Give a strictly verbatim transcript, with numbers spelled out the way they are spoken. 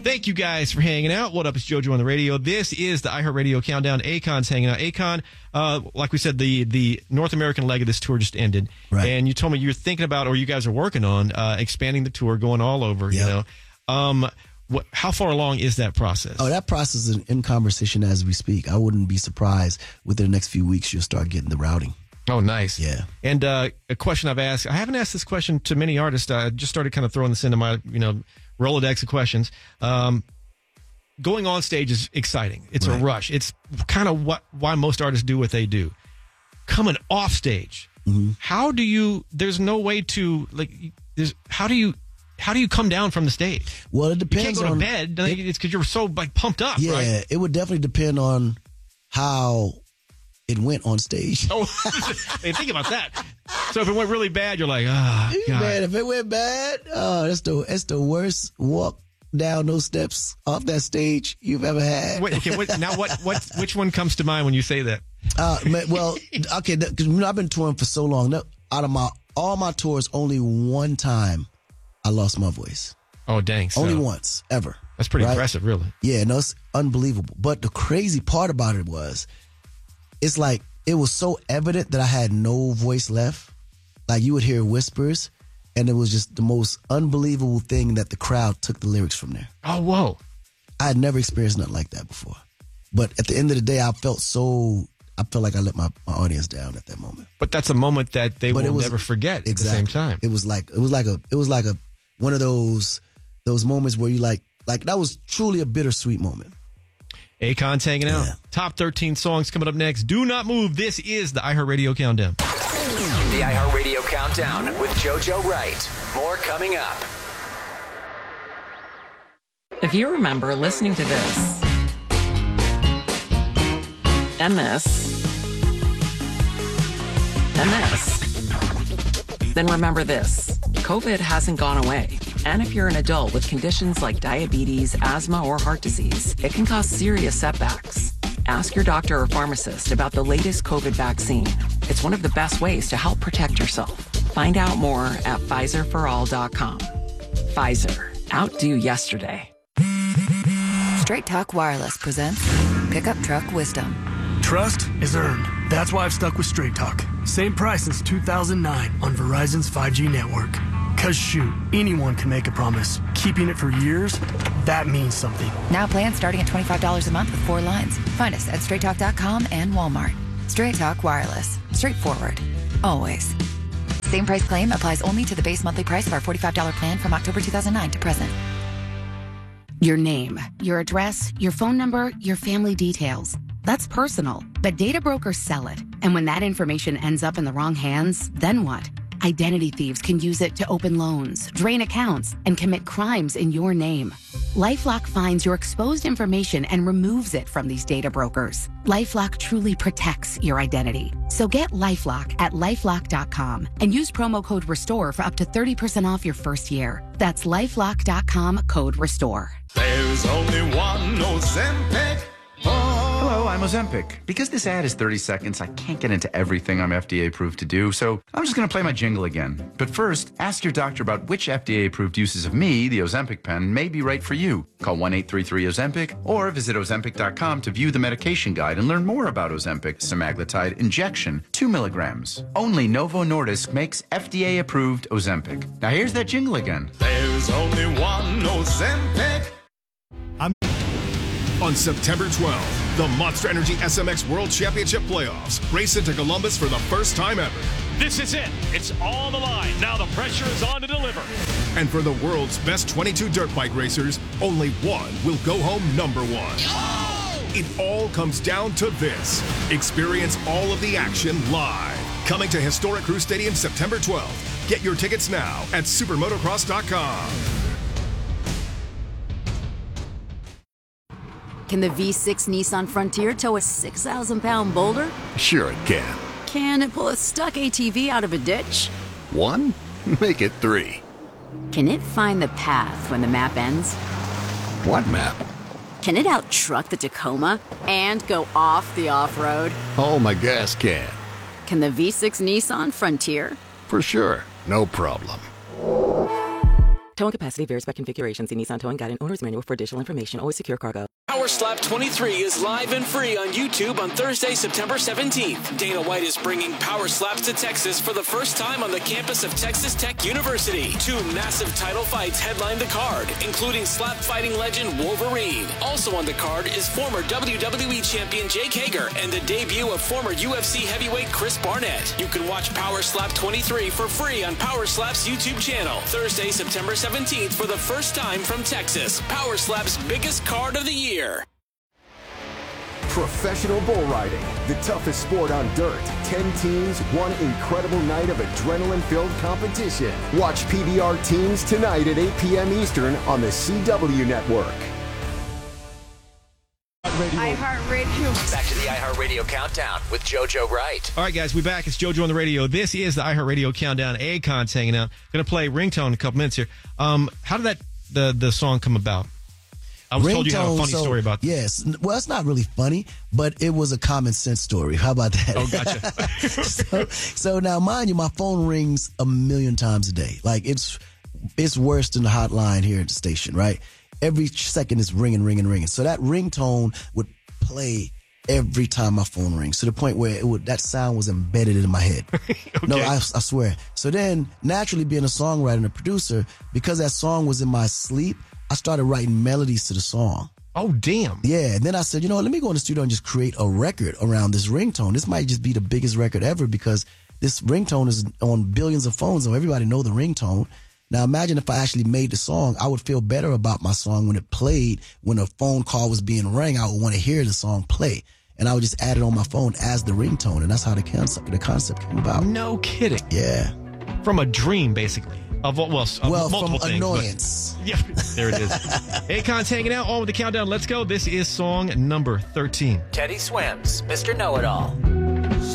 Thank you guys for hanging out. What up? It's JoJo on the radio. This is the iHeartRadio Countdown. Akon's hanging out. Akon, uh, like we said, the the North American leg of this tour just ended. Right. And you told me you're thinking about, or you guys are working on, uh, expanding the tour, going all over, Yep. you know. Um, what, how far along is that process? Oh, that process is in conversation as we speak. I wouldn't be surprised within the next few weeks you'll start getting the routing. Oh, nice. Yeah. And uh, a question I've asked, I haven't asked this question to many artists. I just started kind of throwing this into my, you know, Rolodex of questions. Um, going on stage is exciting. It's Right. a rush. It's kind of what why most artists do what they do. Coming off stage, Mm-hmm. how do you? There's no way to like. There's how do you? How do you come down from the stage? Well, it You can't depends go to on bed. it- it's because you're so like pumped up, yeah, right? it would definitely depend on how it went on stage. Oh, hey, think about that. So if it went really bad, you're like, ah, God. Man, if it went bad, oh, it's the it's the worst walk down those steps off that stage you've ever had. Wait, okay, what, now what? What? Which one comes to mind when you say that? Uh, man, well, okay, because you know, I've been touring for so long. Now, out of my all my tours, only one time I lost my voice. Oh, dang! So Only once ever. That's pretty right? impressive, really. Yeah, no, it's unbelievable. But the crazy part about it was, it's like it was so evident that I had no voice left. Like you would hear whispers, and it was just the most unbelievable thing that the crowd took the lyrics from there. Oh, whoa! I had never experienced nothing like that before. But at the end of the day, I felt so. I felt like I let my, my audience down at that moment. But that's a moment that they But will it was- never forget. Exactly. At the same time, It was like it was like a it was like a one of those those moments where you like like that was truly a bittersweet moment. Akon's hanging out. Yeah. Top thirteen songs coming up next. Do not move. This is the iHeartRadio Countdown. The iHeartRadio Countdown with JoJo Wright. More coming up. If you remember listening to this and this and this, then remember this. COVID hasn't gone away. And if you're an adult with conditions like diabetes, asthma, or heart disease, it can cause serious setbacks. Ask your doctor or pharmacist about the latest COVID vaccine. It's one of the best ways to help protect yourself. Find out more at Pfizer for all dot com. Pfizer. Outdo yesterday. Straight Talk Wireless presents Pickup Truck Wisdom. Trust is earned. That's why I've stuck with Straight Talk. Same price since two thousand nine on Verizon's five G network. Cause shoot, anyone can make a promise. Keeping it for years, that means something. Now plans starting at twenty-five dollars a month with four lines. Find us at straight talk dot com and Walmart. Straight Talk Wireless. Straightforward. Always. Same price claim applies only to the base monthly price of our forty-five dollars plan from October two thousand nine to present. Your name, your address, your phone number, your family details. That's personal, but data brokers sell it. And when that information ends up in the wrong hands, then what? Identity thieves can use it to open loans, drain accounts, and commit crimes in your name. LifeLock finds your exposed information and removes it from these data brokers. LifeLock truly protects your identity. So get LifeLock at lifelock dot com and use promo code RESTORE for up to thirty percent off your first year. That's lifelock dot com, code RESTORE. There's only one Ozempic. Hello, I'm Ozempic. Because this ad is thirty seconds, I can't get into everything I'm F D A approved to do, so I'm just going to play my jingle again. But first, ask your doctor about which F D A approved uses of me, the Ozempic pen, may be right for you. Call one eight three three Ozempic or visit ozempic dot com to view the medication guide and learn more about Ozempic semaglutide injection, two milligrams. Only Novo Nordisk makes F D A approved Ozempic. Now here's that jingle again. There's only one Ozempic. I'm on September twelfth, the Monster Energy S M X World Championship Playoffs race into Columbus for the first time ever. This is it. It's on the line. Now the pressure is on to deliver. And for the world's best twenty-two dirt bike racers, only one will go home number one. Oh! It all comes down to this. Experience all of the action live. Coming to historic Crew Stadium September twelfth. Get your tickets now at supermotocross dot com. Can the V six Nissan Frontier tow a six thousand pound boulder? Sure it can. Can it pull a stuck A T V out of a ditch? One? Make it three. Can it find the path when the map ends? What map? Can it out-truck the Tacoma and go off the off-road? Oh, my gas can. Can the V six Nissan Frontier? For sure. No problem. Towing capacity varies by configuration. See Nissan Towing Guide and Owner's Manual for additional information. Always secure cargo. Power Slap twenty-three is live and free on YouTube on Thursday, September seventeenth. Dana White is bringing Power Slaps to Texas for the first time on the campus of Texas Tech University. Two massive title fights headline the card, including slap fighting legend Wolverine. Also on the card is former W W E champion Jake Hager and the debut of former U F C heavyweight Chris Barnett. You can watch Power Slap twenty-three for free on Power Slap's YouTube channel. Thursday, September seventeenth for the first time from Texas. Power Slap's biggest card of the year. Professional bull riding, the toughest sport on dirt. Ten teams, one incredible night of adrenaline-filled competition. Watch P B R Teams tonight at eight p.m. Eastern on the C W Network. iHeartRadio. Back to the iHeartRadio Countdown with JoJo Wright. All right, guys, we're back. It's JoJo on the radio. This is the iHeartRadio Countdown. Akon's hanging out. Going to play Ringtone in a couple minutes here. Um, how did that the the song come about? I was told you had a funny so, story about that. Yes. Well, it's not really funny, but it was a common sense story. How about that? Oh, gotcha. so, so now, mind you, my phone rings a million times a day. Like, it's it's worse than the hotline here at the station, right? Every second it's ringing, ringing, ringing. So that ringtone would play every time my phone rings, to the point where it would, that sound was embedded in my head. Okay. No, I, I swear. So then, naturally, being a songwriter and a producer, because that song was in my sleep, I started writing melodies to the song. Oh, damn. Yeah. And then I said, you know what, let me go in the studio and just create a record around this ringtone. This might just be the biggest record ever, because this ringtone is on billions of phones, and everybody know the ringtone. Now, imagine if I actually made the song, I would feel better about my song when it played. When a phone call was being rang, I would want to hear the song play. And I would just add it on my phone as the ringtone. And that's how the concept, the concept came about. No kidding. Yeah. From a dream, basically. Of well, well, well multiple from things, annoyance. But, yeah, there it is. Akon's hanging out on with the countdown. Let's go. This is song number thirteen. Teddy Swims, Mister Know-It-All.